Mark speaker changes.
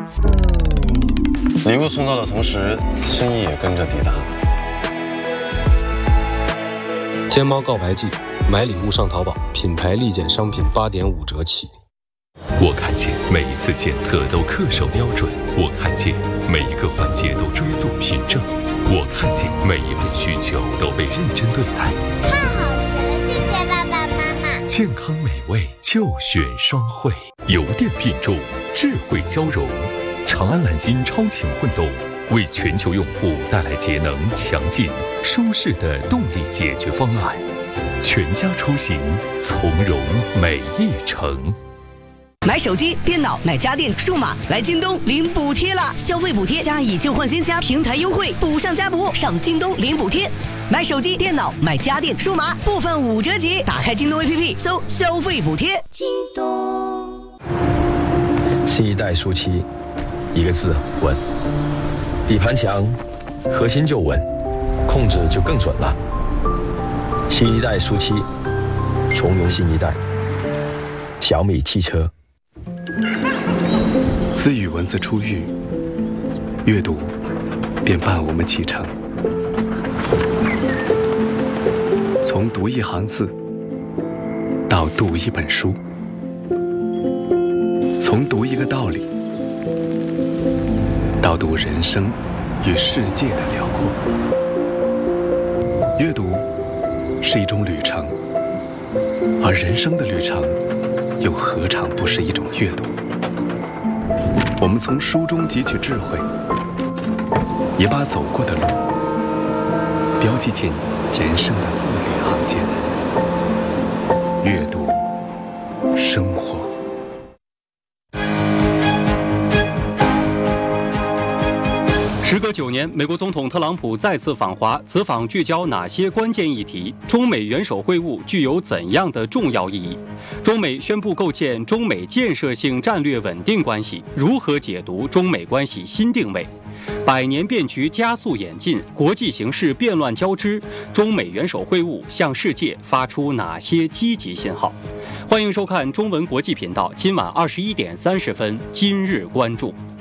Speaker 1: 礼物送到的同时，心意也跟着抵达。
Speaker 2: 天猫告白季，买礼物上淘宝，品牌立减商品8.5折起。
Speaker 3: 我看见每一次检测都恪守标准，我看见每一个环节都追溯凭证，我看见每一份需求都被认真对待。
Speaker 4: 太好吃了，谢谢爸爸妈妈。
Speaker 3: 健康美味就选双汇，油电并重，智慧交融。长安蓝鲸超强混动，为全球用户带来节能、强劲、舒适的动力解决方案。全家出行，从容每一程。
Speaker 5: 买手机、电脑、买家电、数码，来京东领补贴啦！消费补贴加以旧换新加平台优惠，补上加补，上京东领补贴。买手机、电脑、买家电、数码，部分5折起。打开京东 APP， 搜消费补贴。
Speaker 4: 京东。
Speaker 6: 新一代舒淇，一个字稳。底盘强，核心就稳，控制就更准了。新一代舒淇，从容新一代。小米汽车。
Speaker 7: 自与文字初遇，阅读便伴我们启程。从读一行字到读一本书，从读一个道理到读人生与世界的辽阔。阅读是一种旅程，而人生的旅程又何尝不是一种阅读？我们从书中汲取智慧，也把走过的路标记进人生的字里行间。阅读，生活。
Speaker 8: 时隔9年，美国总统特朗普再次访华，此访聚焦哪些关键议题？中美元首会晤具有怎样的重要意义？中美宣布构建中美建设性战略稳定关系，如何解读中美关系新定位？100年变局加速演进，国际形势变乱交织，中美元首会晤向世界发出哪些积极信号？欢迎收看中文国际频道，今晚21点30分，今日关注。